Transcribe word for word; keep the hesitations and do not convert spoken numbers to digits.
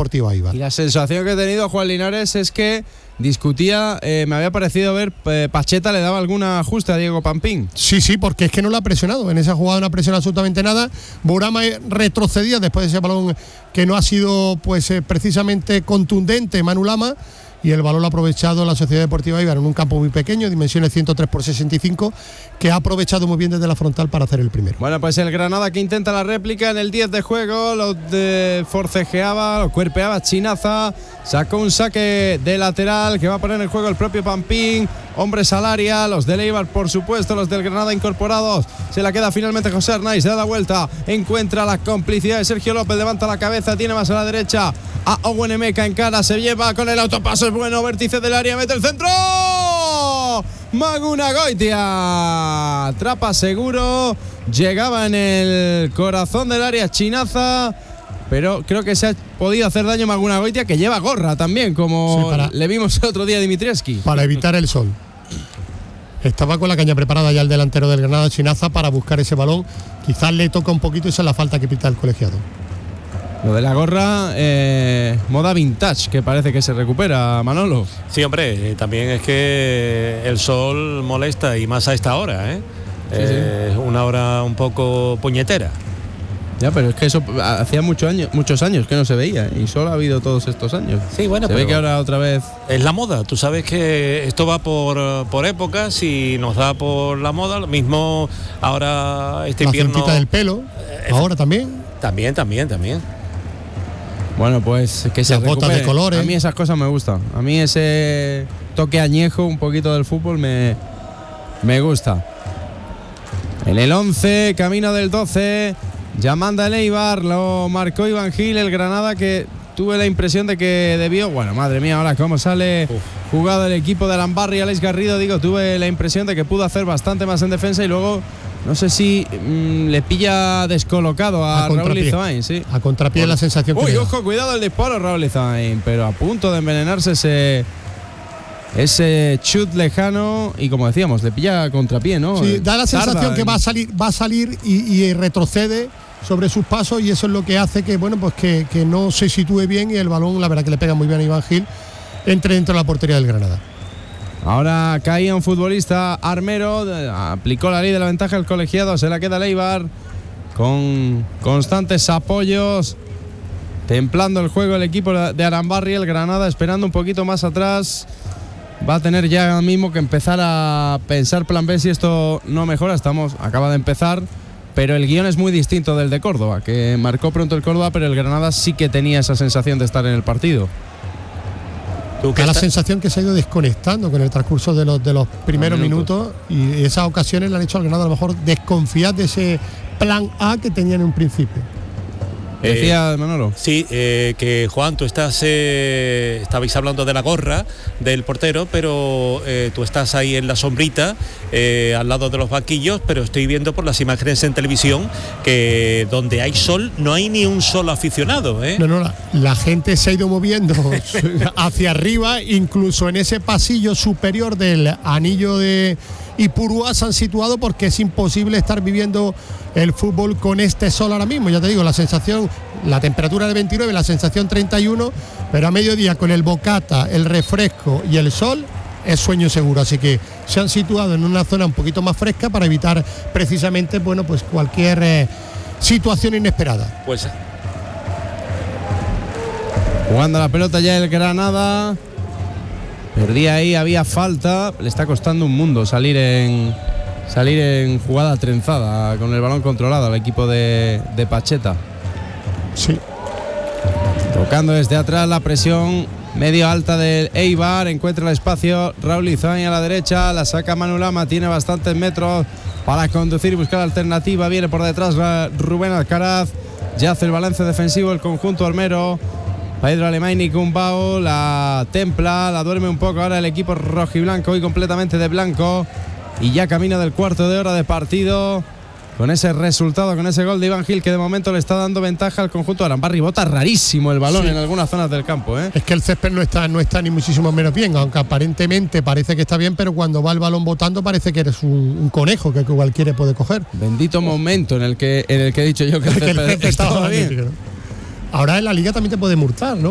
Deportiva Eibar. Y la sensación que he tenido, Juan Linares, es que discutía, eh, me había parecido ver, eh, Pacheta le daba algún ajuste a Diego Pampín. Sí, sí, porque es que no lo ha presionado. En esa jugada no ha presionado absolutamente nada. Bourama retrocedía después de ese balón que no ha sido pues eh, precisamente contundente, Manu Lama. Y el balón lo ha aprovechado la Sociedad Deportiva Eibar en un campo muy pequeño, dimensiones ciento tres por sesenta y cinco, que ha aprovechado muy bien desde la frontal para hacer el primero. Bueno, pues el Granada que intenta la réplica en el diez de juego, lo de forcejeaba, lo cuerpeaba Chinaza, sacó un saque de lateral que va a poner en juego el propio Pampín, hombre Salaria, los del Eibar por supuesto, los del Granada incorporados, se la queda finalmente José Arnaiz, se da la vuelta, encuentra la complicidad de Sergio López, levanta la cabeza, tiene más a la derecha a Owen Emeka en cara, se lleva con el autopaso, es bueno, vértice del área, mete el centro, Maguna Goitia, atrapa seguro, llegaba en el corazón del área Chinaza, pero creo que se ha podido hacer daño Maguna Goitia, que lleva gorra también, como sí, para, le vimos el otro día a Dimitrievski. Para evitar el sol. Estaba con la caña preparada ya el delantero del Granada, Chinaza, para buscar ese balón. Quizás le toca un poquito y esa es la falta que pita el colegiado. Lo de la gorra, eh, moda vintage, que parece que se recupera, Manolo. Sí, hombre, eh, también es que el sol molesta y más a esta hora, ¿eh? Es sí, eh, sí. Una hora un poco puñetera. Ya, pero es que eso hacía muchos años, muchos años que no se veía y solo ha habido todos estos años. Sí, bueno, se pero ve que ahora otra vez es la moda. Tú sabes que esto va por, por épocas y nos da por la moda. Lo mismo ahora este la invierno. Cientita del pelo. Eh, ahora también. También, también, también. Bueno, pues que se las recupere. Botas de colores. A mí esas cosas me gustan. A mí ese toque añejo un poquito del fútbol me, me gusta. En el once, camino del doce, ya manda el Eibar, lo marcó Iván Gil, el Granada, que tuve la impresión de que debió, bueno, madre mía, ahora cómo sale Uf. jugado el equipo de Arambarri, Alex Garrido, digo, tuve la impresión de que pudo hacer bastante más en defensa y luego no sé si mmm, le pilla descolocado a, a Raúl Izain, sí. A contrapié la sensación que Uy, ojo, cuidado el disparo, Raúl Izain, pero a punto de envenenarse ese ese chut lejano y como decíamos, le pilla a contrapié, ¿no? Sí, da la sensación Tarda que en... va a salir, va a salir y, y retrocede sobre sus pasos y eso es lo que hace que, bueno, pues que, que no se sitúe bien y el balón, la verdad que le pega muy bien a Iván Gil, entre dentro de la portería del Granada. Ahora caía un futbolista Armero, aplicó la ley de la ventaja el colegiado, se la queda el Eibar con constantes apoyos, templando el juego el equipo de Arambarri, el Granada esperando un poquito más atrás, va a tener ya mismo que empezar a pensar plan B si esto no mejora, estamos, acaba de empezar, pero el guión es muy distinto del de Córdoba, que marcó pronto el Córdoba, pero el Granada sí que tenía esa sensación de estar en el partido. Da la sensación que se ha ido desconectando con el transcurso de los, de los primeros minutos. minutos y esas ocasiones le han hecho al Granada a lo mejor desconfiar de ese plan A que tenía en un principio. Eh, Decía Manolo. Sí, eh, que Juan, tú estás, eh, estabais hablando de la gorra del portero, pero eh, tú estás ahí en la sombrita, eh, al lado de los banquillos, pero estoy viendo por las imágenes en televisión que donde hay sol no hay ni un solo aficionado, ¿eh? No, no, la, la gente se ha ido moviendo hacia arriba, incluso en ese pasillo superior del anillo de Ipurúa se han situado porque es imposible estar viviendo el fútbol con este sol ahora mismo. Ya te digo, la sensación, la temperatura de veintinueve, la sensación treinta y uno, pero a mediodía con el bocata, el refresco y el sol es sueño seguro. Así que se han situado en una zona un poquito más fresca para evitar precisamente, bueno, pues cualquier eh, situación inesperada. Pues jugando la pelota ya el Granada. Perdía ahí, había falta, le está costando un mundo salir en salir en jugada trenzada con el balón controlado al equipo de, de Pacheta. Sí. Tocando desde atrás la presión medio alta del Eibar, encuentra el espacio Raúl Izain a la derecha, la saca Manu Lama, tiene bastantes metros para conducir y buscar alternativa, viene por detrás Rubén Alcaraz, ya hace el balance defensivo el conjunto armero. Pedro Alemán y Cumbao la templa, la duerme un poco ahora el equipo rojiblanco, hoy completamente de blanco y ya camino del cuarto de hora de partido con ese resultado, con ese gol de Iván Gil que de momento le está dando ventaja al conjunto de Arambarri. Bota rarísimo el balón sí. en algunas zonas del campo, ¿eh? Es que el césped no está, no está ni muchísimo menos bien, aunque aparentemente parece que está bien, pero cuando va el balón botando parece que eres un, un conejo que cualquiera puede coger. Bendito momento en el que, en el que he dicho yo que el césped, el césped estaba bien. Ahora en la liga también te puede multar, ¿no?